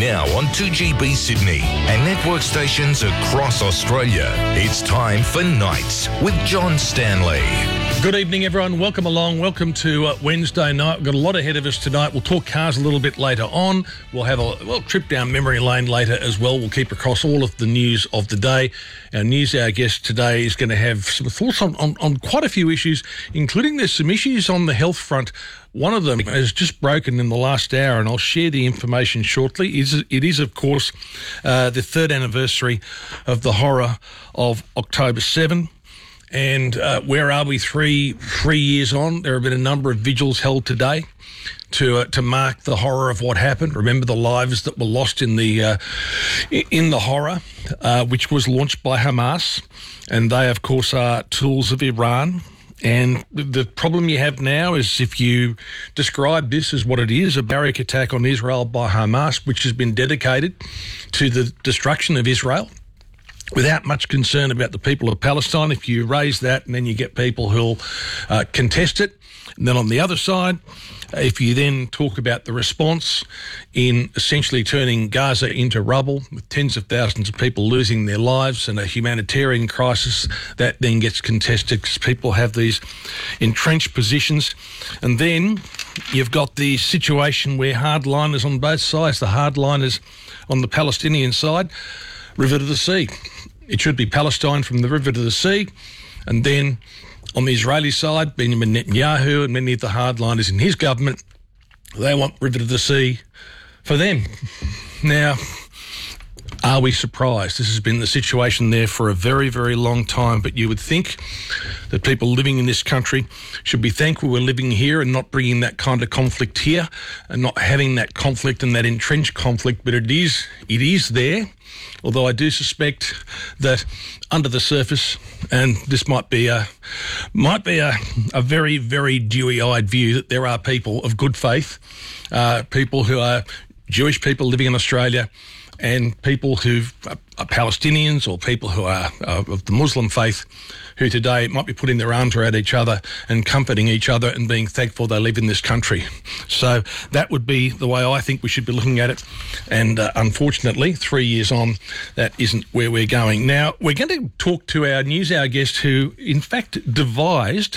Now on 2GB Sydney and network stations across Australia, it's time for Nights with John Stanley. Good evening, everyone. Welcome along. Welcome to Wednesday night. We've got a lot ahead of us tonight. We'll talk cars a little bit later on. We'll have a trip down memory lane later as well. We'll keep across all of the news of the day. Our news hour guest today is going to have some thoughts on quite a few issues, including there's some issues on the health front. One of them has just broken in the last hour, and I'll share the information shortly. It is, of course, the third anniversary of the horror of October 7. And where are we 3 years on? There have been a number of vigils held today to mark the horror of what happened. Remember the lives that were lost in the horror, which was launched by Hamas. And they, of course, are tools of Iran. And the problem you have now is if you describe this as what it is, a barrack attack on Israel by Hamas, which has been dedicated to the destruction of Israel, without much concern about the people of Palestine. If you raise that and then you get people who'll contest it. And then on the other side, if you then talk about the response in essentially turning Gaza into rubble with tens of thousands of people losing their lives and a humanitarian crisis that then gets contested because people have these entrenched positions. And then you've got the situation where hardliners on both sides, the hardliners on the Palestinian side, river to the sea. It should be Palestine from the river to the sea. And then on the Israeli side, Benjamin Netanyahu and many of the hardliners in his government, they want river to the sea for them. Now, are we surprised? This has been the situation there for a very, very long time, but you would think that people living in this country should be thankful we're living here and not bringing that kind of conflict here and not having that conflict and that entrenched conflict, but it is there. Although I do suspect that under the surface, and this might be a very, very dewy-eyed view, that there are people of good faith, people who are Jewish people living in Australia, and people who are Palestinians or people who are of the Muslim faith who today might be putting their arms around each other and comforting each other and being thankful they live in this country. So that would be the way I think we should be looking at it. And unfortunately, 3 years on, that isn't where we're going. Now, we're going to talk to our news hour guest who, in fact, devised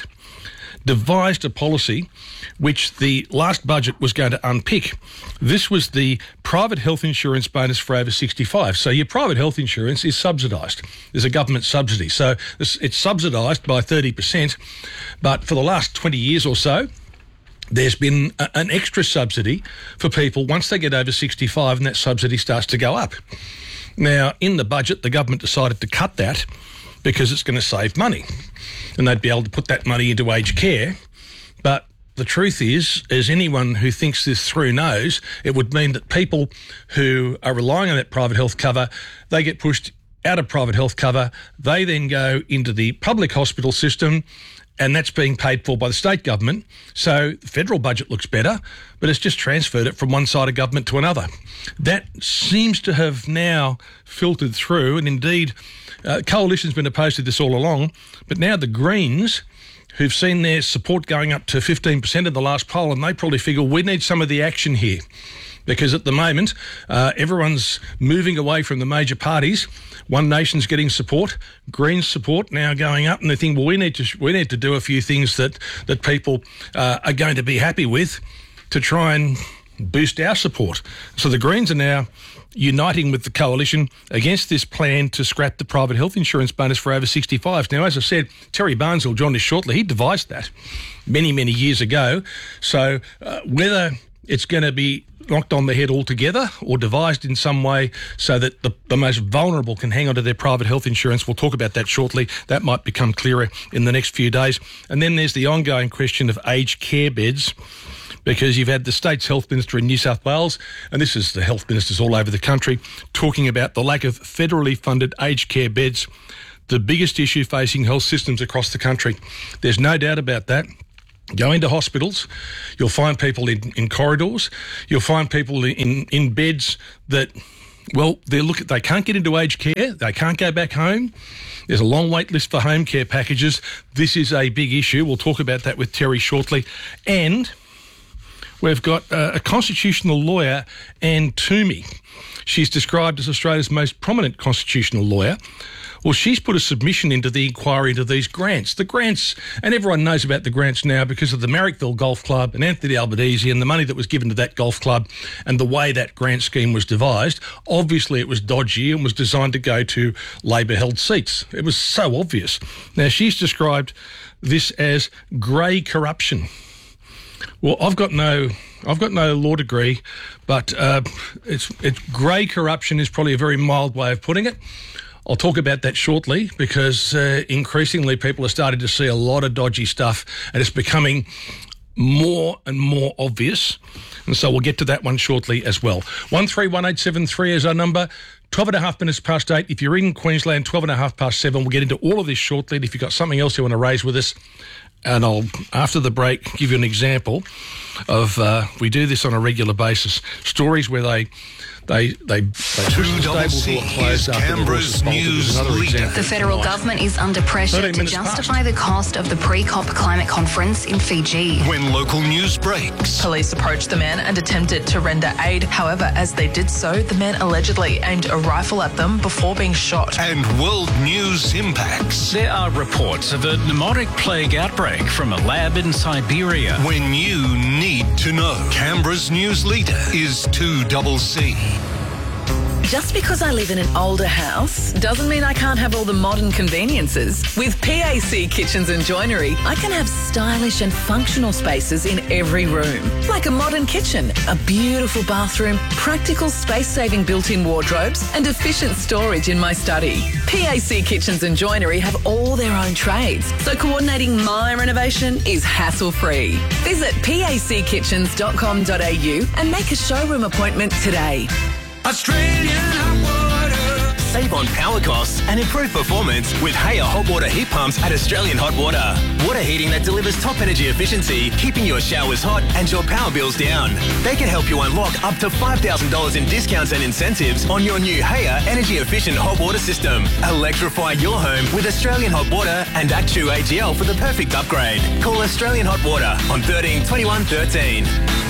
a policy which the last budget was going to unpick. This was the private health insurance bonus for over 65. So your private health insurance is subsidised. There's a government subsidy. So it's subsidised by 30%. But for the last 20 years or so, there's been an extra subsidy for people once they get over 65, and that subsidy starts to go up. Now, in the budget, the government decided to cut that because it's going to save money. And they'd be able to put that money into aged care. But the truth is, as anyone who thinks this through knows, it would mean that people who are relying on that private health cover, they get pushed out of private health cover. They then go into the public hospital system, and that's being paid for by the state government. So the federal budget looks better, but it's just transferred it from one side of government to another. That seems to have now filtered through, and indeed, Coalition's been opposed to this all along, but now the Greens, who've seen their support going up to 15% in the last poll, and they probably figure we need some of the action here. Because at the moment, everyone's moving away from the major parties. One Nation's getting support, Greens support now going up, and they think, well, we need to do a few things that people are going to be happy with to try and boost our support. So the Greens are now uniting with the Coalition against this plan to scrap the private health insurance bonus for over 65s. Now, as I said, Terry Barnes will join us shortly. He devised that many, many years ago. So whether it's going to be knocked on the head altogether or devised in some way so that the most vulnerable can hang on to their private health insurance, we'll talk about that shortly. That might become clearer in the next few days. And then there's the ongoing question of aged care beds, because you've had the state's health minister in New South Wales, and this is the health ministers all over the country, talking about the lack of federally funded aged care beds, the biggest issue facing health systems across the country. There's no doubt about that. Go into hospitals, you'll find people in corridors, you'll find people in beds that, well, they can't get into aged care, they can't go back home. There's a long wait list for home care packages. This is a big issue. We'll talk about that with Terry shortly. And we've got a constitutional lawyer, Anne Toomey. She's described as Australia's most prominent constitutional lawyer. Well, she's put a submission into the inquiry into these grants. The grants, and everyone knows about the grants now because of the Marrickville Golf Club and Anthony Albanese and the money that was given to that golf club and the way that grant scheme was devised. Obviously, it was dodgy and was designed to go to Labor-held seats. It was so obvious. Now, she's described this as grey corruption. Well, I've got no law degree, but it's grey corruption is probably a very mild way of putting it. I'll talk about that shortly because increasingly people are starting to see a lot of dodgy stuff and it's becoming more and more obvious. And so we'll get to that one shortly as well. 131873 is our number. 12 and a half minutes past 8. If you're in Queensland, 12 and a half past 7. We'll get into all of this shortly. And if you've got something else you want to raise with us, and I'll, after the break, give you an example of, we do this on a regular basis, stories where they push the stables to a close after the horse is bolted. The federal government is under pressure to justify the cost of the pre-COP climate conference in Fiji. When local news breaks. Police approached the men and attempted to render aid. However, as they did so, the men allegedly aimed a rifle at them before being shot. And world news impacts. There are reports of a pneumotic plague outbreak from a lab in Siberia. When you need to know. Canberra's news leader is 2CC. Just because I live in an older house doesn't mean I can't have all the modern conveniences. With PAC Kitchens and Joinery, I can have stylish and functional spaces in every room. Like a modern kitchen, a beautiful bathroom, practical space-saving built-in wardrobes and efficient storage in my study. PAC Kitchens and Joinery have all their own trades, so coordinating my renovation is hassle-free. Visit packitchens.com.au and make a showroom appointment today. Australian hot water. Save on power costs and improve performance with Haya hot water heat pumps at Australian Hot Water. Water heating that delivers top energy efficiency, keeping your showers hot and your power bills down. They can help you unlock up to $5,000 in discounts and incentives on your new Haya energy efficient hot water system. Electrify your home with Australian Hot Water and Actu AGL for the perfect upgrade. Call Australian Hot Water on 13 21 13.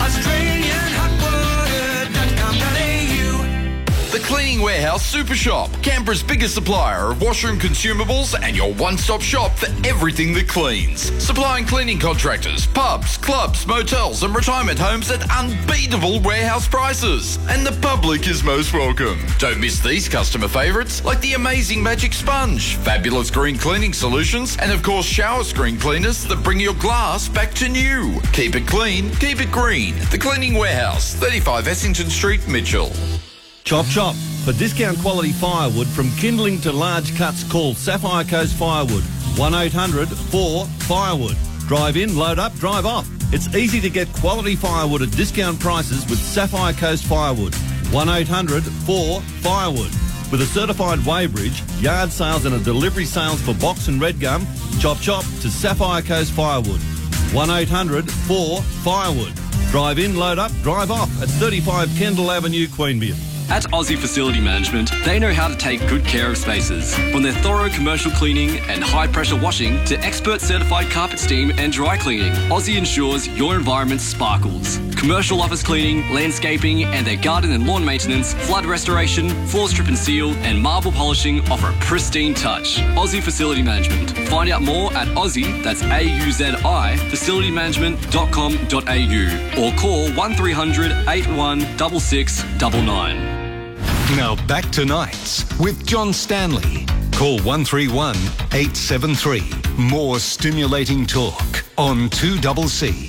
AustralianHotWater.com.au. The Cleaning Warehouse Super Shop, Canberra's biggest supplier of washroom consumables and your one-stop shop for everything that cleans. Supplying cleaning contractors, pubs, clubs, motels and retirement homes at unbeatable warehouse prices. And the public is most welcome. Don't miss these customer favourites like the amazing Magic Sponge, fabulous green cleaning solutions and of course shower screen cleaners that bring your glass back to new. Keep it clean, keep it green. The Cleaning Warehouse, 35 Essington Street, Mitchell. Chop Chop. For discount quality firewood from kindling to large cuts, call Sapphire Coast Firewood. 1-800-4-FIREWOOD. Drive in, load up, drive off. It's easy to get quality firewood at discount prices with Sapphire Coast Firewood. 1-800-4-FIREWOOD. With a certified weighbridge, yard sales and a delivery sales for box and red gum, Chop Chop to Sapphire Coast Firewood. 1-800-4-FIREWOOD. Drive in, load up, drive off at 35 Kendall Avenue, Queanbeyan. At Aussie Facility Management, they know how to take good care of spaces. From their thorough commercial cleaning and high-pressure washing to expert certified carpet steam and dry cleaning, Aussie ensures your environment sparkles. Commercial office cleaning, landscaping and their garden and lawn maintenance, flood restoration, floor strip and seal and marble polishing offer a pristine touch. Aussie Facility Management. Find out more at Aussie, that's AUZI, facilitymanagement.com.au or call 1300 81 6699. Now back to Nights with John Stanley. Call 131 873. More stimulating talk on 2CC.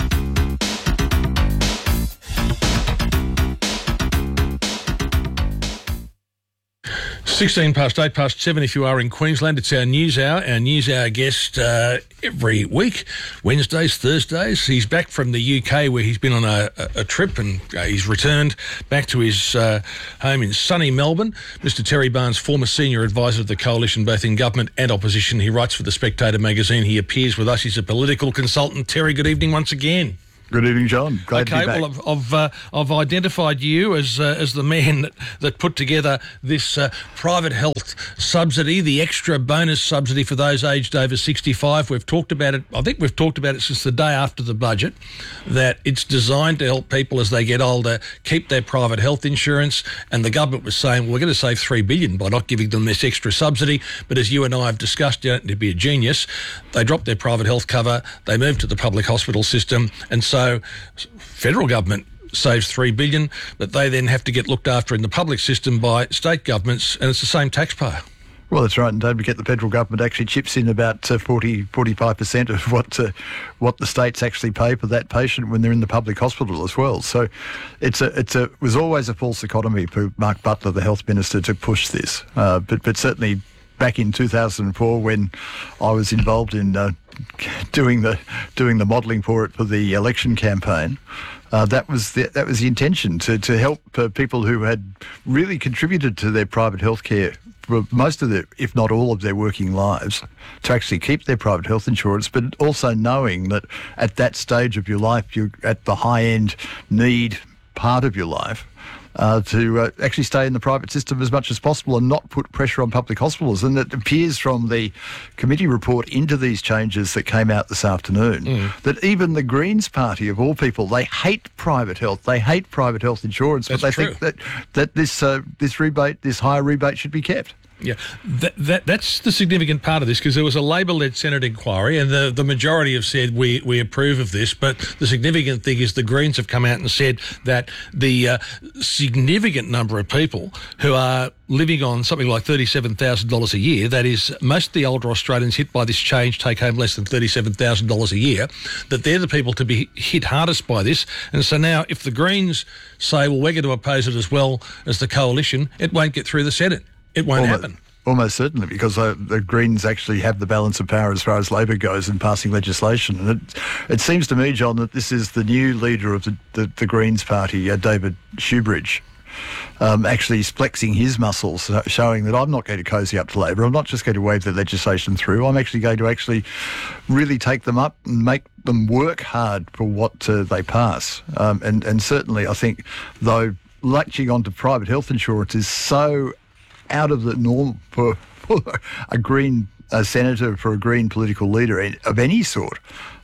16 past 8 past 7 if you are in Queensland. It's our news hour. Our news hour guest every week, Wednesdays, Thursdays. He's back from the UK where he's been on a trip and he's returned back to his home in sunny Melbourne. Mr. Terry Barnes, former senior advisor of the Coalition, both in government and opposition. He writes for The Spectator magazine. He appears with us. He's a political consultant. Terry, good evening once again. Good evening, John. Glad to be back. Well, I've identified you as the man that put together this private health subsidy, the extra bonus subsidy for those aged over 65. We've talked about it. I think we've talked about it since the day after the budget, that it's designed to help people as they get older keep their private health insurance. And the government was saying, well, we're going to save $3 billion by not giving them this extra subsidy. But as you and I have discussed, you don't need to be a genius. They dropped their private health cover. They moved to the public hospital system. And so federal government saves $3 billion, but they then have to get looked after in the public system by state governments, and it's the same taxpayer. Well, that's right, and don't forget the federal government actually chips in about 45% of what the states actually pay for that patient when they're in the public hospital as well. So it was always a false economy for Mark Butler, the health minister, to push this. But certainly back in 2004, when I was involved in doing the modelling for it for the election campaign, that was the intention, to help people who had really contributed to their private health care for most of their, if not all of their working lives, to actually keep their private health insurance, but also knowing that at that stage of your life, you're at the high-end need part of your life, to actually stay in the private system as much as possible and not put pressure on public hospitals. And it appears from the committee report into these changes that came out this afternoon that even the Greens party, of all people, they hate private health. They hate private health insurance, but they think that this rebate, this higher rebate, should be kept. Yeah, that's the significant part of this, because there was a Labor-led Senate inquiry and the majority have said we approve of this, but the significant thing is the Greens have come out and said that the significant number of people who are living on something like $37,000 a year, that is, most of the older Australians hit by this change take home less than $37,000 a year, that they're the people to be hit hardest by this. And so now if the Greens say, well, we're going to oppose it as well as the coalition, it won't get through the Senate. It won't happen. Almost certainly, because the Greens actually have the balance of power as far as Labor goes in passing legislation. And it seems to me, John, that this is the new leader of the Greens party, David Shoebridge, actually flexing his muscles, showing that I'm not going to cosy up to Labor. I'm not just going to wave the legislation through. I'm actually going to really take them up and make them work hard for what they pass. And certainly, I think, though, latching onto private health insurance is so out of the norm for a Green senator, for a Green political leader of any sort.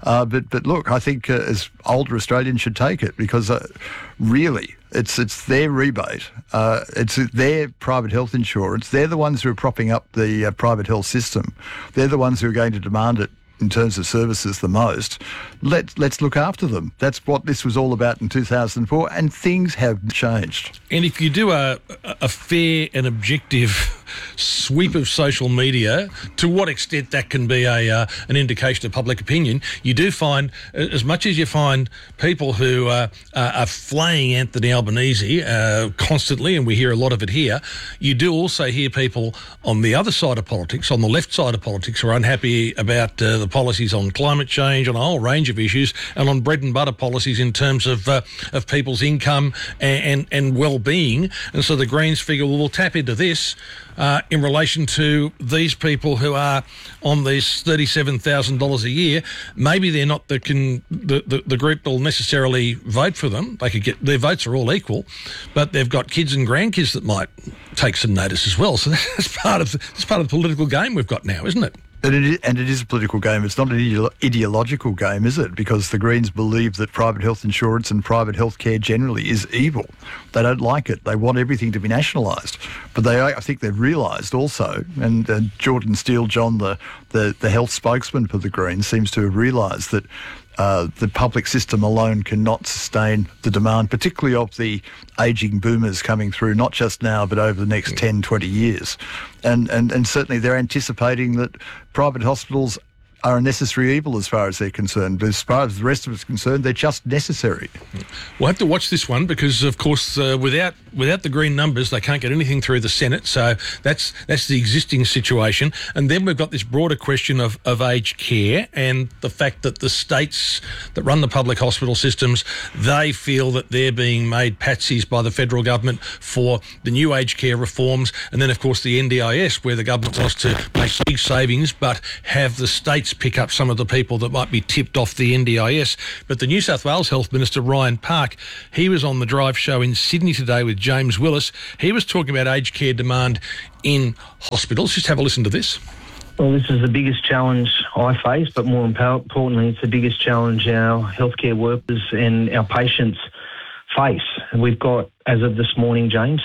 But look, I think as older Australians should take it, because really it's their rebate, it's their private health insurance. They're the ones who are propping up the private health system. They're the ones who are going to demand it in terms of services the most. Let's look after them. That's what this was all about in 2004, and things have changed. And if you do a fair and objective sweep of social media, to what extent that can be an indication of public opinion, you do find, as much as you find people who are flaying Anthony Albanese constantly, and we hear a lot of it here, you do also hear people on the other side of politics, on the left side of politics, who are unhappy about the policies on climate change, on a whole range of issues, and on bread and butter policies in terms of people's income and well-being. And so the Greens figure, well, we'll tap into this in relation to these people who are on these $37,000 a year. Maybe they're not the group that will necessarily vote for them. They could get, their votes are all equal, but they've got kids and grandkids that might take some notice as well. So that's part of the political game we've got now, isn't it? And it is a political game. It's not an ideological game, is it? Because the Greens believe that private health insurance and private health care generally is evil. They don't like it. They want everything to be nationalised. But I think they've realised also, and Jordan Steele, John, the health spokesman for the Greens, seems to have realised that the public system alone cannot sustain the demand, particularly of the ageing boomers coming through, not just now, but over the next 10, 20 years. And certainly they're anticipating that private hospitals are a necessary evil as far as they're concerned. But as far as the rest of us concerned, they're just necessary. We'll have to watch this one because, of course, without the Green numbers, they can't get anything through the Senate. So that's the existing situation. And then we've got this broader question of aged care and the fact that the states that run the public hospital systems, they feel that they're being made patsies by the federal government for the new aged care reforms. And then, of course, the NDIS, where the government wants to make big savings but have the states states pick up some of the people that might be tipped off the NDIS. But the New South Wales Health Minister, Ryan Park, he was on the Drive show in Sydney today with James Willis. He was talking about aged care demand in hospitals. Just have a listen to this. Well, this is the biggest challenge I face, but more importantly, it's the biggest challenge our healthcare workers and our patients face. And we've got, as of this morning, James,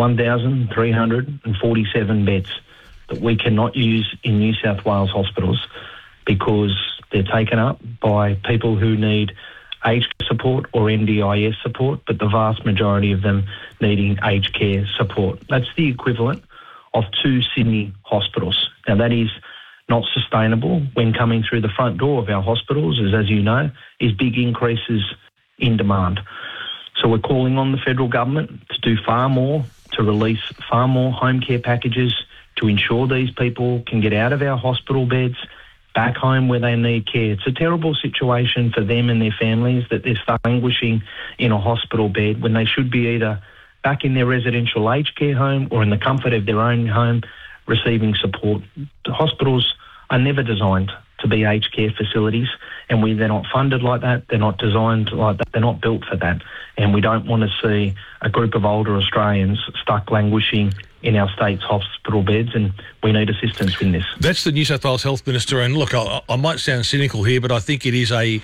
1,347 beds that we cannot use in New South Wales hospitals because they're taken up by people who need aged care support or NDIS support, but the vast majority of them needing aged care support. That's the equivalent of 2 Sydney hospitals. Now, that is not sustainable when coming through the front door of our hospitals, as you know, is big increases in demand. So we're calling on the federal government to do far more, to release far more home care packages, to ensure these people can get out of our hospital beds, back home where they need care. It's a terrible situation for them and their families that they're languishing in a hospital bed when they should be either back in their residential aged care home or in the comfort of their own home receiving support. The hospitals are never designed to be aged care facilities, and they're not funded like that, they're not designed like that, they're not built for that. And we don't want to see a group of older Australians stuck languishing in our state's hospital beds, and we need assistance in this. That's the New South Wales Health Minister, and look, I might sound cynical here, but I think it is a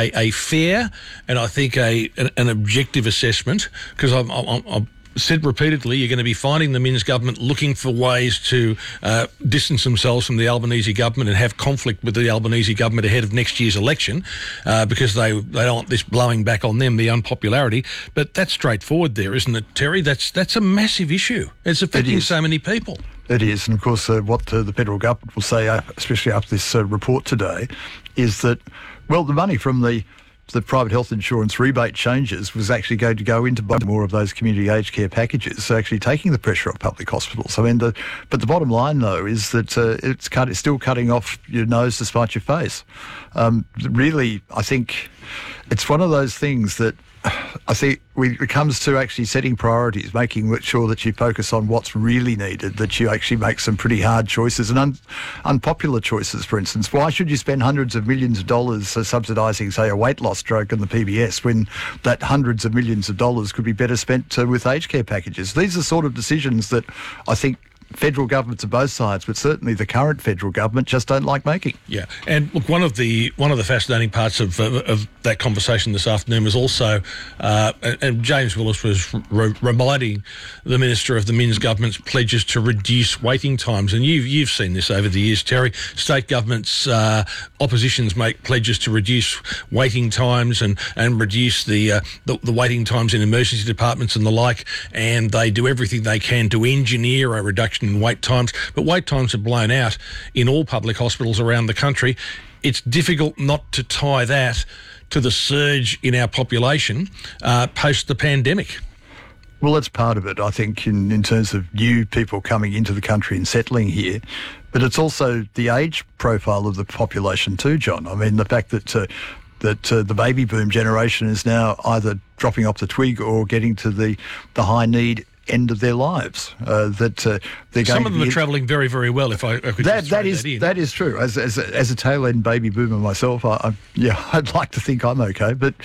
fair and I think an objective assessment, because I'm said repeatedly, you're going to be finding the Minns government looking for ways to distance themselves from the Albanese government and have conflict with the Albanese government ahead of next year's election because they don't want this blowing back on them, the unpopularity. But that's straightforward there, isn't it, Terry? That's a massive issue. It's affecting so many people. It is, and of course what the federal government will say, especially after this report today, is that, well, the money from the private health insurance rebate changes was actually going to go into buying more of those community aged care packages, so actually taking the pressure off public hospitals. I mean, but the bottom line, though, is that it's still cutting off your nose to spite your face. Really, I think it's one of those things that I think it comes to actually setting priorities, making sure that you focus on what's really needed, that you actually make some pretty hard choices and unpopular choices. For instance, why should you spend hundreds of millions of dollars subsidising, say, a weight loss drug in the PBS when that hundreds of millions of dollars could be better spent with aged care packages? These are sort of decisions that I think federal governments of both sides, but certainly the current federal government, just don't like making. Yeah, and look, one of the fascinating parts of that conversation this afternoon was also, and James Willis was reminding the Minister of the Minns government's pledges to reduce waiting times, and you've seen this over the years, Terry. State governments, oppositions make pledges to reduce waiting times and reduce the waiting times in emergency departments and the like, and they do everything they can to engineer a reduction in wait times, but wait times are blown out in all public hospitals around the country. It's difficult not to tie that to the surge in our population post the pandemic. Well, that's part of it, I think, in terms of new people coming into the country and settling here. But it's also the age profile of the population too, John. I mean, the fact that the baby boom generation is now either dropping off the twig or getting to the high need end of their lives. They're going. Some of them are travelling very, very well. If I could just throw that in. That is true. As a tail end baby boomer myself, I'd like to think I'm okay, but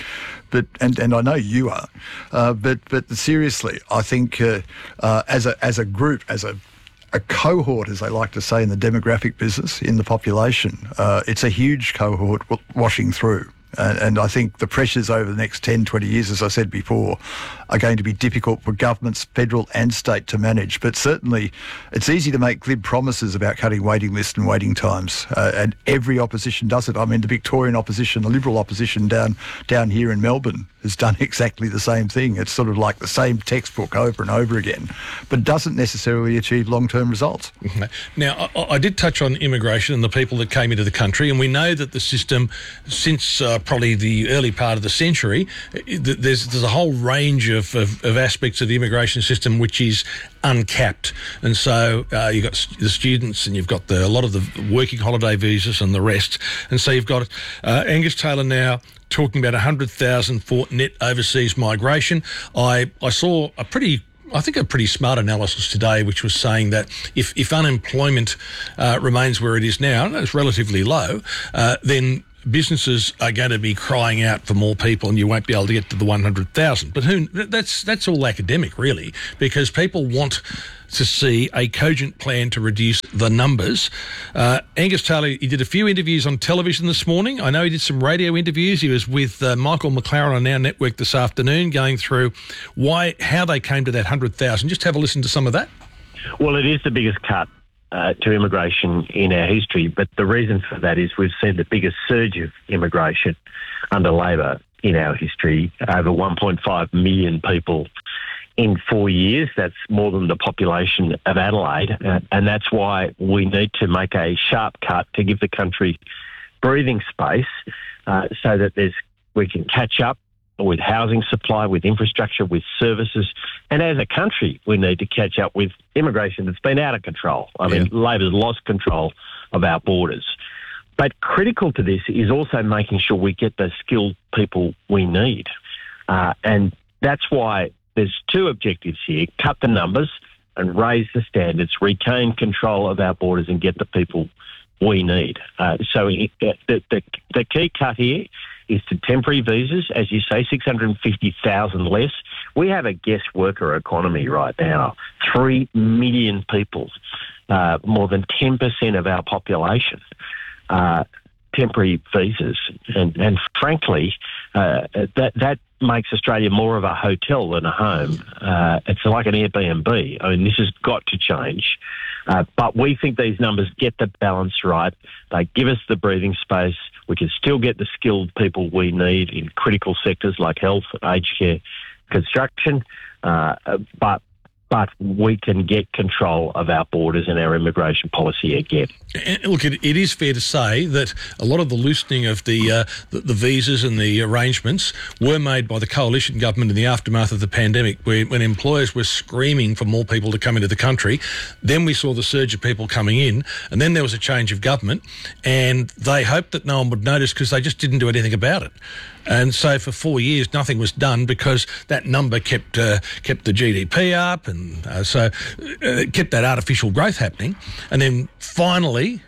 I know you are. But seriously, I think as a group, as a cohort, as they like to say in the demographic business, in the population, it's a huge cohort washing through. And I think the pressures over the next 10, 20 years, as I said before, are going to be difficult for governments, federal and state, to manage. But certainly it's easy to make glib promises about cutting waiting lists and waiting times. And every opposition does it. I mean, the Victorian opposition, the Liberal opposition down here in Melbourne has done exactly the same thing. It's sort of like the same textbook over and over again, but doesn't necessarily achieve long-term results. Now, I did touch on immigration and the people that came into the country, and we know that the system, since probably the early part of the century, there's a whole range of aspects of the immigration system which is uncapped. And so you've got the students and you've got a lot of the working holiday visas and the rest. And so you've got Angus Taylor now talking about 100,000 for net overseas migration. I saw a pretty I think, a pretty smart analysis today, which was saying that if unemployment remains where it is now, and it's relatively low, then businesses are going to be crying out for more people, and you won't be able to get to the 100,000. But that's all academic, really, because people want to see a cogent plan to reduce the numbers. Angus Taylor, he did a few interviews on television this morning. I know he did some radio interviews. He was with Michael McLaren on our network this afternoon, going through how they came to that 100,000. Just have a listen to some of that. Well, it is the biggest cut to immigration in our history, but the reason for that is we've seen the biggest surge of immigration under Labor in our history, over 1.5 million people in 4 years. That's more than the population of Adelaide, and that's why we need to make a sharp cut to give the country breathing space so that we can catch up with housing supply, with infrastructure, with services. And as a country, we need to catch up with immigration that's been out of control. I mean, Labor's lost control of our borders. But critical to this is also making sure we get the skilled people we need. And that's why there's two objectives here: cut the numbers and raise the standards, retain control of our borders and get the people we need. So the key cut here is to temporary visas, as you say, 650,000 less. We have a guest worker economy right now, 3 million people, more than 10% of our population, temporary visas. And frankly, that makes Australia more of a hotel than a home. It's like an Airbnb. I mean, this has got to change. But we think these numbers get the balance right. They give us the breathing space. We can still get the skilled people we need in critical sectors like health, aged care, construction, but we can get control of our borders and our immigration policy again. And look, it is fair to say that a lot of the loosening of the visas and the arrangements were made by the coalition government in the aftermath of the pandemic, when employers were screaming for more people to come into the country. Then we saw the surge of people coming in, and then there was a change of government, and they hoped that no one would notice because they just didn't do anything about it. And so for 4 years, nothing was done because that number kept the GDP up, and so it kept that artificial growth happening. And then finally,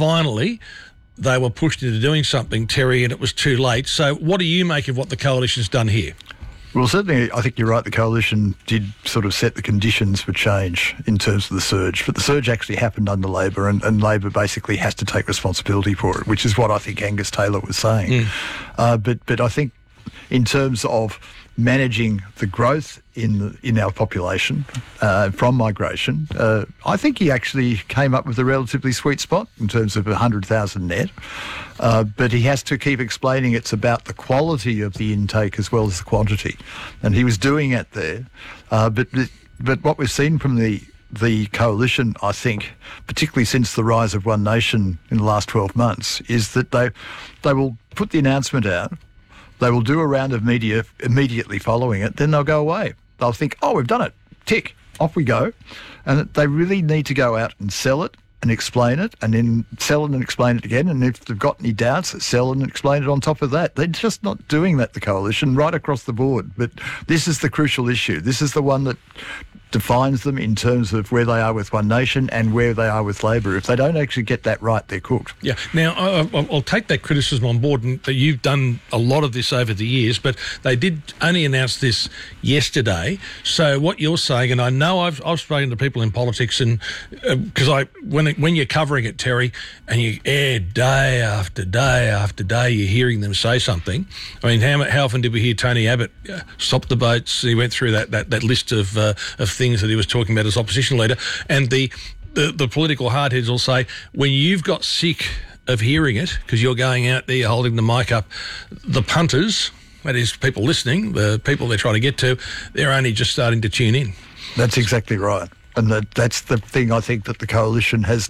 they were pushed into doing something, Terry, and it was too late. So what do you make of what the coalition's done here? Well, certainly, I think you're right. The coalition did sort of set the conditions for change in terms of the surge, but the surge actually happened under Labor, and Labor basically has to take responsibility for it, which is what I think Angus Taylor was saying. But I think in terms of managing the growth in our population from migration, I think he actually came up with a relatively sweet spot in terms of 100,000 net. But he has to keep explaining it's about the quality of the intake as well as the quantity. And he was doing it there. But what we've seen from the coalition, I think, particularly since the rise of One Nation in the last 12 months, is that they will put the announcement out, they will do a round of media immediately following it, then they'll go away. They'll think, oh, we've done it, tick, off we go. And they really need to go out and sell it and explain it, and then sell it and explain it again. And if they've got any doubts, sell it and explain it on top of that. They're just not doing that, the coalition, right across the board. But this is the crucial issue. This is the one that defines them in terms of where they are with One Nation and where they are with Labor. If they don't actually get that right, they're cooked. Yeah. Now, I'll take that criticism on board, and that you've done a lot of this over the years, but they did only announce this yesterday. So what you're saying, and I know I've spoken to people in politics, and because when you're covering it, Terry, and you air day after day after day, you're hearing them say something. I mean, how often did we hear Tony Abbott stop the boats? He went through that list of things that he was talking about as opposition leader, and the political hardheads will say, when you've got sick of hearing it because you're going out there holding the mic up, the punters, that is people listening, the people they're trying to get to, they're only just starting to tune in. That's exactly right. And that's the thing I think that the coalition has not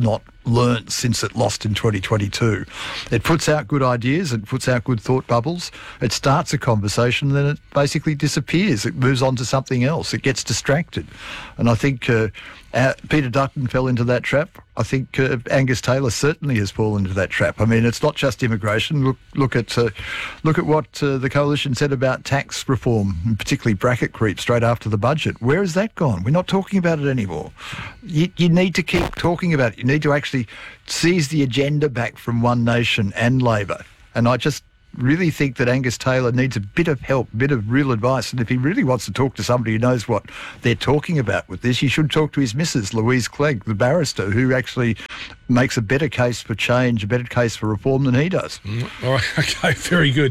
learnt since it lost in 2022. It puts out good ideas, it puts out good thought bubbles, it starts a conversation, then it basically disappears. It moves on to something else. It gets distracted. And I think Peter Dutton fell into that trap. I think Angus Taylor certainly has fallen into that trap. I mean, it's not just immigration. Look at what the coalition said about tax reform, and particularly bracket creep straight after the budget. Where has that gone? We're not talking about it anymore. You need to keep talking about it. You need to actually seize the agenda back from One Nation and Labor. And I just really think that Angus Taylor needs a bit of help, a bit of real advice. And if he really wants to talk to somebody who knows what they're talking about with this, he should talk to his missus, Louise Clegg, the barrister, who actually makes a better case for change, a better case for reform than he does. All right, okay, very good.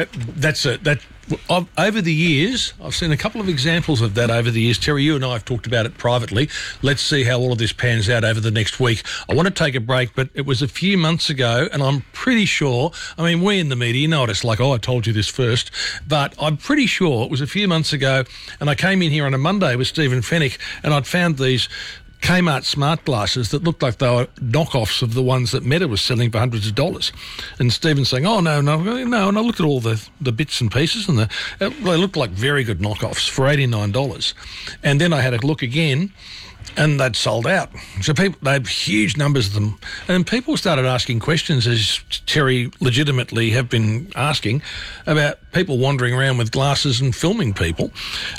Over the years, I've seen a couple of examples of that over the years. Terry, you and I have talked about it privately. Let's see how all of this pans out over the next week. I want to take a break, but it was a few months ago, and I'm pretty sure, I mean, we in the media, you know what it's like, I told you this first, but I'm pretty sure it was a few months ago, and I came in here on a Monday with Stephen Fennick, and I'd found these Kmart smart glasses that looked like they were knockoffs of the ones that Meta was selling for hundreds of dollars. And Stephen's saying, no. And I looked at all the bits and pieces, and they looked like very good knockoffs for $89. And then I had a look again, and they'd sold out. So they had huge numbers of them. And people started asking questions, as Terry legitimately have been asking, about people wandering around with glasses and filming people.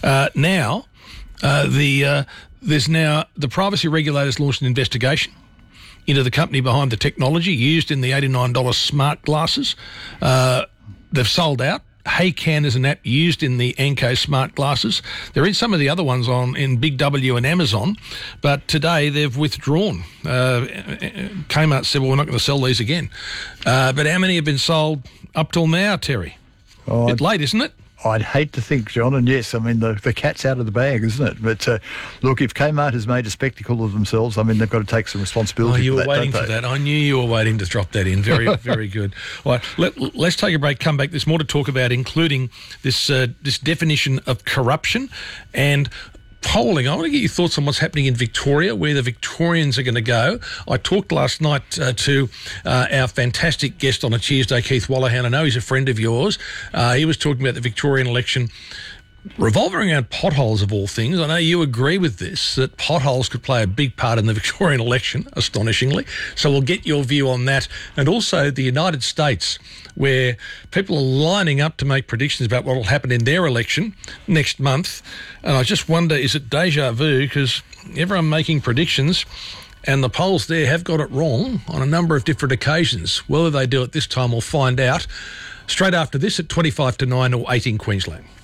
There's now the privacy regulators launched an investigation into the company behind the technology used in the $89 smart glasses. They've sold out. Heycan is an app used in the Anko smart glasses. There is some of the other ones in Big W and Amazon, but today they've withdrawn. Kmart said, well, we're not going to sell these again. But how many have been sold up till now, Terry? A bit late, isn't it? I'd hate to think, John, and yes, I mean, the cat's out of the bag, isn't it? But look, if Kmart has made a spectacle of themselves, I mean, they've got to take some responsibility for that, don't they? You were waiting for that. I knew you were waiting to drop that in. Very, very good. All right, let's take a break, come back. There's more to talk about, including this definition of corruption and polling. I want to get your thoughts on what's happening in Victoria, where the Victorians are going to go. I talked last night to our fantastic guest on a Tuesday, Keith Wallahan. I know he's a friend of yours. He was talking about the Victorian election revolving around potholes, of all things. I know you agree with this, that potholes could play a big part in the Victorian election, astonishingly. So we'll get your view on that. And also the United States, where people are lining up to make predictions about what will happen in their election next month. And I just wonder, is it deja vu? Because everyone making predictions, and the polls there have got it wrong on a number of different occasions. Whether they do it this time, we'll find out straight after this at 25 to 9 or 8 in Queensland.